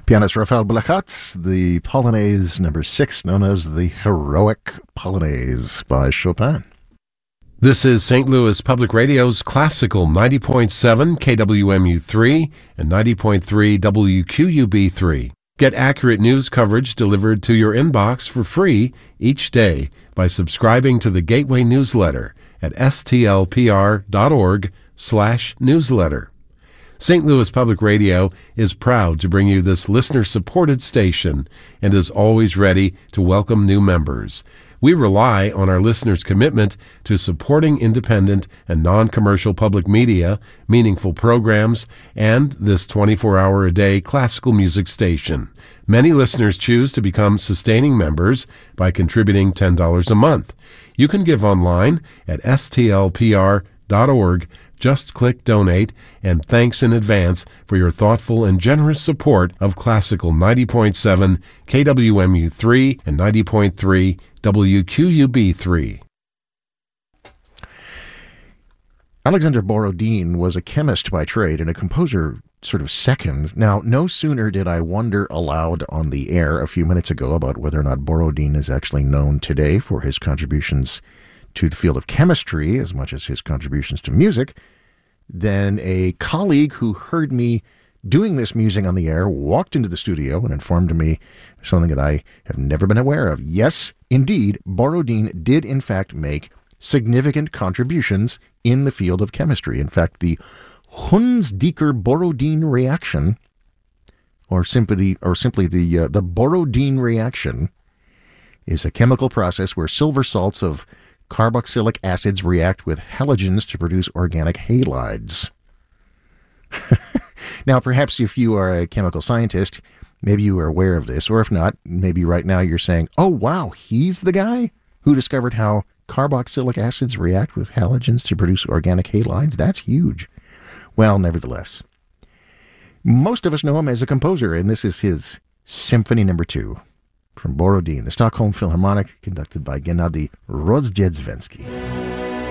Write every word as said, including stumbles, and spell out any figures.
Pianist Rafael Blachat, the Polonaise number six, known as the Heroic Polonaise by Chopin. This is Saint Louis Public Radio's Classical ninety point seven K W M U three and ninety point three W Q U B three. Get accurate news coverage delivered to your inbox for free each day by subscribing to the Gateway newsletter at stlpr.org slash newsletter. Saint Louis Public Radio is proud to bring you this listener-supported station and is always ready to welcome new members. We rely on our listeners' commitment to supporting independent and non-commercial public media, meaningful programs, and this twenty-four hour a day classical music station. Many listeners choose to become sustaining members by contributing ten dollars a month. You can give online at S T L P R dot org. Just click Donate, and thanks in advance for your thoughtful and generous support of Classical ninety point seven K W M U three and ninety point three W Q U B three. Alexander Borodin was a chemist by trade and a composer sort of second. Now, no sooner did I wonder aloud on the air a few minutes ago about whether or not Borodin is actually known today for his contributions to the field of chemistry as much as his contributions to music, then a colleague who heard me doing this musing on the air walked into the studio and informed me something that I have never been aware of. Yes, indeed, Borodin did in fact make significant contributions in the field of chemistry. In fact, the Hunsdiecker-Borodin reaction, or simply or simply the uh, the Borodin reaction, is a chemical process where silver salts of carboxylic acids react with halogens to produce organic halides. Now, perhaps if you are a chemical scientist, maybe you are aware of this, or if not, maybe right now you're saying, oh wow, he's the guy who discovered how carboxylic acids react with halogens to produce organic halides? That's huge. Well, nevertheless, most of us know him as a composer, and this is his Symphony Number Two from Borodin, the Stockholm Philharmonic, conducted by Gennady Rozhdestvensky.